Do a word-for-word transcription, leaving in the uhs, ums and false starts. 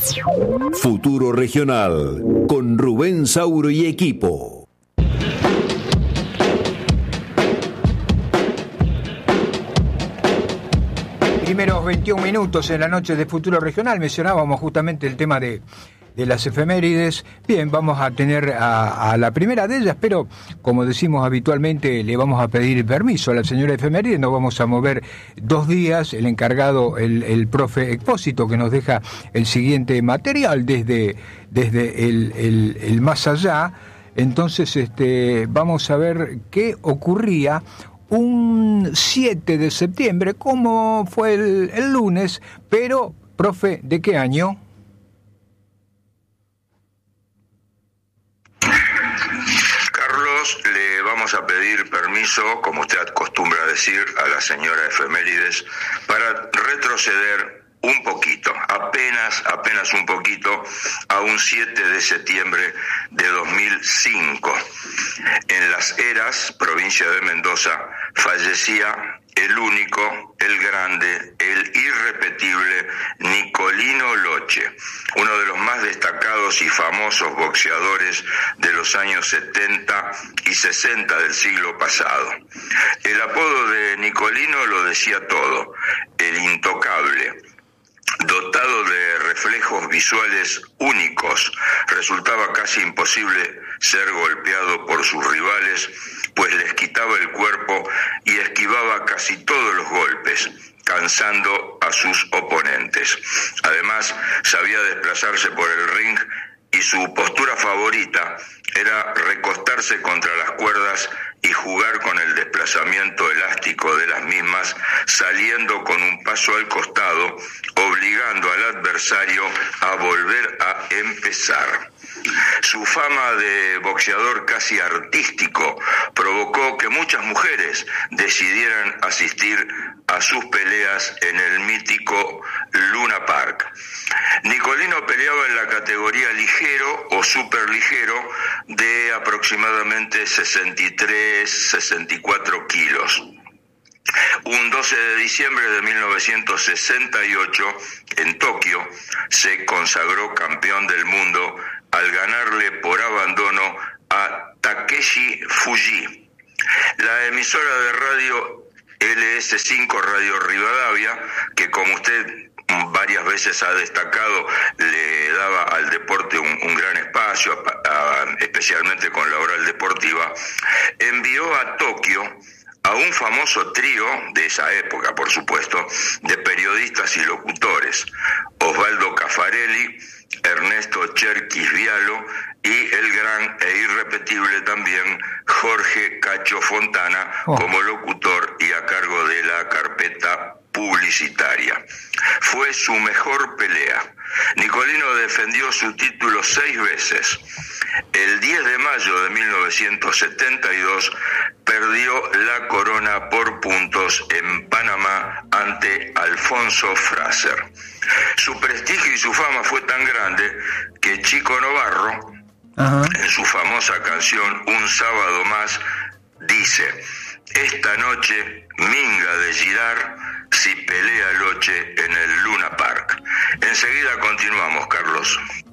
Futuro Regional con Rubén Sauro y equipo. Primeros veintiún minutos en la noche de Futuro Regional. Mencionábamos justamente el tema de, de las efemérides. Bien, vamos a tener a, a la primera de ellas, pero como decimos habitualmente, le vamos a pedir permiso a la señora efeméride. Nos vamos a mover dos días. El encargado, el, el profe Expósito, que nos deja el siguiente material desde, desde el, el, el más allá. Entonces, este, vamos a ver qué ocurría un siete de septiembre, como fue el, el lunes, pero, profe, ¿de qué año? Carlos, le vamos a pedir permiso, como usted acostumbra a decir, a la señora efemérides, para retroceder un poquito, apenas, apenas un poquito, a un siete de septiembre de dos mil cinco. En Las Heras, provincia de Mendoza, fallecía el único, el grande, el irrepetible Nicolino Loche, uno de los más destacados y famosos boxeadores de los años setenta y sesenta del siglo pasado. El apodo de Nicolino lo decía todo: el intocable. Dotado de reflejos visuales únicos, resultaba casi imposible ser golpeado por sus rivales, pues les quitaba el cuerpo y esquivaba casi todos los golpes, cansando a sus oponentes. Además, sabía desplazarse por el ring y su postura favorita era recostarse contra las cuerdas y jugar con el desplazamiento elástico de las mismas, saliendo con un paso al costado, obligando al adversario a volver a empezar. Su fama de boxeador casi artístico provocó que muchas mujeres decidieran asistir a sus peleas en el mítico Luna Park. Nicolino peleaba en la categoría ligero o superligero de aproximadamente sesenta y tres, sesenta y cuatro kilos. Un doce de diciembre de mil novecientos sesenta y ocho, en Tokio, se consagró campeón del mundo al ganarle por abandono a Takeshi Fuji. La emisora de radio L S cinco Radio Rivadavia, que como usted varias veces ha destacado, le daba al deporte un, un gran espacio, a, a, especialmente con la oral deportiva, envió a Tokio a un famoso trío de esa época, por supuesto, de periodistas y locutores: Osvaldo Caffarelli, Ernesto Cherkis Vialo y el gran e irrepetible también Jorge Cacho Fontana, oh, como locutor y a cargo de la carpeta publicitaria. Fue su mejor pelea. Nicolino defendió su título seis veces. El diez de mayo de mil novecientos setenta y dos perdió la corona por puntos en Panamá ante Alfonso Fraser. Su prestigio y su fama fue tan grande que Chico Novarro, Ajá. en su famosa canción Un sábado más, dice: esta noche minga de girar si pelea Loche en el Luna Park. Enseguida continuamos, Carlos.